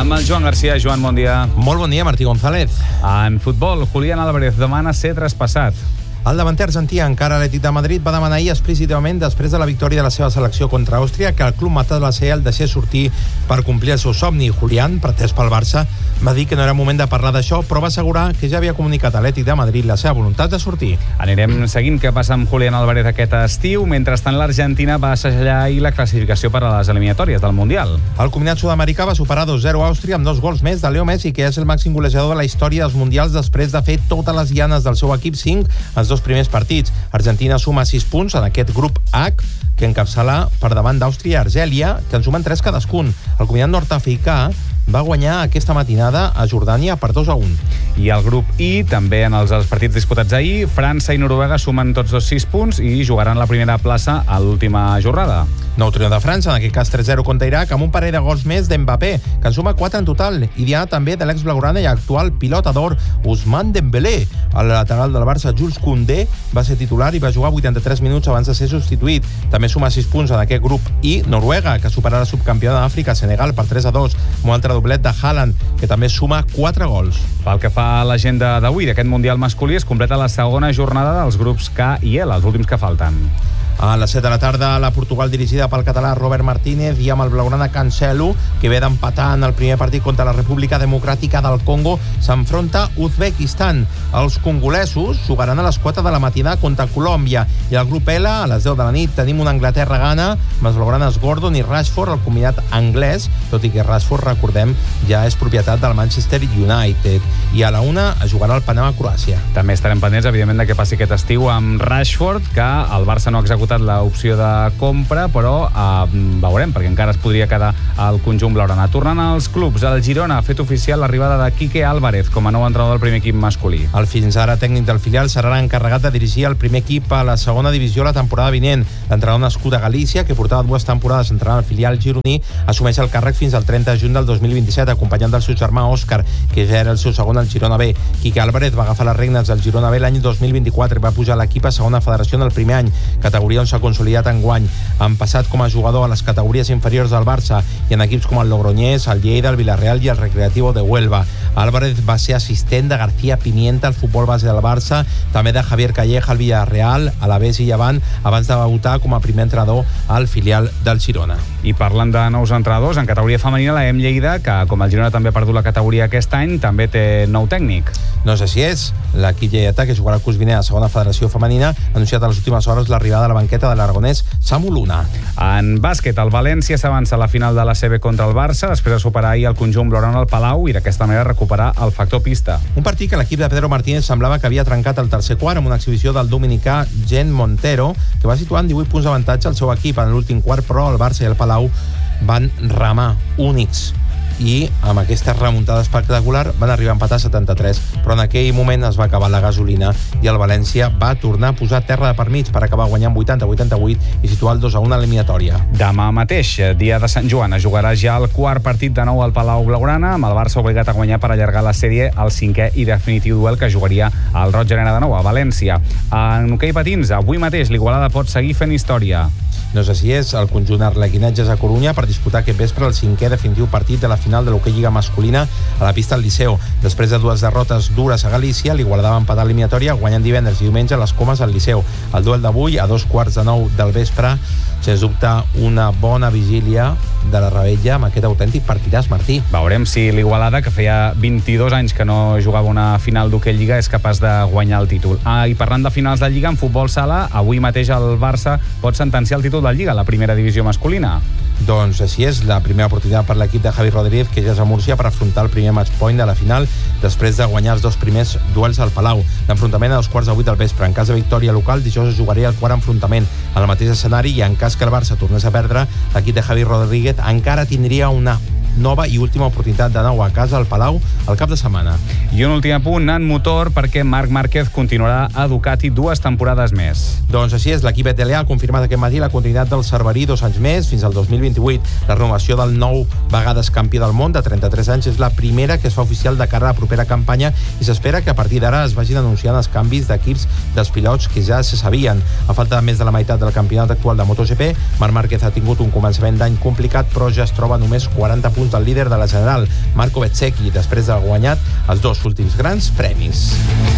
Amb el Joan Garcia. Joan, bon dia. Molt bon dia, Martí González. En futbol, Julián Álvarez demana ser traspassat. El davanter argentí, encara Atlètic de Madrid, va demanar ahir explícitament, després de la victòria de la seva selecció contra Àustria, que el club matadelassè el deixés sortir per complir el seu somni. Julián, pretès pel Barça, va dir que no era moment de parlar d'això, però va assegurar que ja havia comunicat a Atlètic de Madrid la seva voluntat de sortir. Anirem seguint què passa amb Julián Álvarez aquest estiu. Mentrestant, l'Argentina va assajar ahir la classificació per a les eliminatòries del Mundial. El combinat sud-americà va superar 2-0 Àustria amb 2 gols més de Leo Messi, que és el màxim golejador de la història dels Mundials després de fer totes les llanes del seu equip 5 els 2 primers partits. Argentina suma 6 punts en aquest grup H, que encapçala per davant d'Àustria i Argèlia, que en sumen 3 cadascun. El combinat nord-africà va guanyar aquesta matinada a Jordània per 2-1. I el grup I, també en els partits disputats ahir, França i Noruega sumen tots 6 punts i jugaran la primera plaça a l'última jornada. Nou triomf de França, en aquest cas 3-0 contra Iraq, amb un parell de gols més d'Mbappé, que en suma 4 en total, i diana també de l'ex-blaugrana i actual pilota d'or Ousmane Dembélé. El lateral del Barça, Jules Koundé, va ser titular i va jugar 83 minuts abans de ser substituït. També suma 6 punts en aquest grup I, Noruega, que superarà la subcampiona d'Àfrica, Senegal, per 3-2, amb un altre doblet de Haaland, que també suma 4 gols. Pel que fa a l'agenda d'avui d'aquest Mundial masculí, es completa la segona jornada dels grups K i L, els últims que falten. A les 7 de la tarda, la Portugal dirigida pel català Robert Martínez i amb el blaugrana Cancelo, que ve d'empatar en el primer partit contra la República Democràtica del Congo, s'enfronta Uzbekistan. Els congolesos jugaran a les 4 de la matinada contra Colòmbia. I al grup L, a les 10 de la nit, tenim una Anglaterra-Ghana amb els blaugranes Gordon i Rashford, el combinat anglès, tot i que Rashford, recordem, ja és propietat del Manchester United. I a la 1 es jugarà el Panamà-Croàcia. També estarem pendents, evidentment, de què passi aquest estiu amb Rashford, que el Barça no ha executat l'opció de compra, però veurem, perquè encara es podria quedar al conjunt blaugrana. Tornant als clubs, el Girona ha fet oficial l'arribada de Quique Álvarez com a nou entrenador del primer equip masculí. El fins ara tècnic del filial serà l'encarregat de dirigir el primer equip a la segona divisió la temporada vinent. L'entrenador nascut a Galícia, que portava 2 temporades entrenant al filial gironí, assumeix el càrrec fins al 30 de juny del 2027, acompanyant del seu germà Òscar, que ja era el seu segon al Girona B. Quique Álvarez va agafar les regnes del Girona B l'any 2024 i va pujar l'equip a segona federació en el primer any, categoria on s'ha consolidat enguany. Han passat com a jugador a les categories inferiors del Barça i en equips com el Logroñés, el Lleida, el Villarreal i el Recreativo de Huelva. Álvarez va ser assistent de García Pimienta al futbol base del Barça, també de Javier Calleja al Villarreal, a l'Aves i Llevant, abans de debutar com a primer entrenador al filial del Girona. I parlant de nous entrenadors, en categoria femenina, la EM Lleida, que com el Girona també ha perdut la categoria aquest any, també té nou tècnic. No sé si és. L'equip lleidatà, que jugarà el curs vinent a la segona federació femenina, ha anunciat a les últimes hores l'arribada de la banqueta de l'aragonès Samu Luna. En bàsquet, el València s'avança a la final de la CB contra el Barça, després de superar ahir el conjunt blaugrana al Palau i d'aquesta manera recuperar el factor pista. Un partit que l'equip de Pedro Martínez semblava que havia trencat el tercer quart amb una exhibició del dominicà Gen Montero, que va situar en 18 punts d'avantatge al seu equip en l'últim quart, però el Barça i el Palau van remar únics i amb aquesta remuntada espectacular van arribar a empatar 73, però en aquell moment es va acabar la gasolina i el València va tornar a posar terra de per mig per acabar guanyant 80-88 i situar el 2-1 a l'eliminatòria. Demà mateix, dia de Sant Joan, es jugarà ja el quart partit de nou al Palau Blaugrana, amb el Barça obligat a guanyar per allargar la sèrie al 5è i definitiu duel que jugaria al Roig Arena de nou a València. En hoquei patins, avui mateix l'Igualada pot seguir fent història. No sé si és el conjunt arlequinatges a Corunya per disputar aquest vespre el 5è definitiu partit de la final de l'hoquei Lliga masculina a la pista del Liceu. Després de 2 derrotes dures a Galícia, l'Igualada va empatar l'eliminatòria guanyant divendres i diumenge les Comes al Liceu. El duel d'avui, a 8:45 del vespre, sens dubte una bona vigília de la Rebella amb aquest autèntic partidàs, Martí. Veurem si l'Igualada, que feia 22 anys que no jugava una final d'hoquei Lliga, és capaç de guanyar el títol. I parlant de finals de Lliga, en futbol sala, avui mateix el Barça pot sentenciar el títol de Lliga, la primera divisió masculina. Doncs així és, la primera oportunitat per l'equip de Javi Rodríguez, que ja és a Múrcia, per afrontar el primer match point de la final després de guanyar els 2 primers duels al Palau. L'enfrontament a 2:15 del vespre. En cas de victòria local, dijous es jugaria el quart enfrontament en el mateix escenari i en cas que el Barça tornés a perdre, l'equip de Javi Rodríguez encara tindria una nova i última oportunitat de nou a casa al Palau el cap de setmana. I un últim apunt en motor, perquè Marc Márquez continuarà a Ducati 2 temporades més. Doncs així és, l'equip italià ha confirmat aquest matí la continuïtat del Cerverí 2 anys més, fins al 2028. La renovació del 9 vegades campió del món de 33 anys és la primera que es fa oficial de cara a la propera campanya i s'espera que a partir d'ara es vagin anunciant els canvis d'equips dels pilots que ja se sabien. A falta de més de la meitat del campionat actual de MotoGP, Marc Márquez ha tingut un començament d'any complicat, però ja es troba només 40 punts punts del líder de la General, Marco Bezzecchi, després de guanyat els 2 últims grans premis.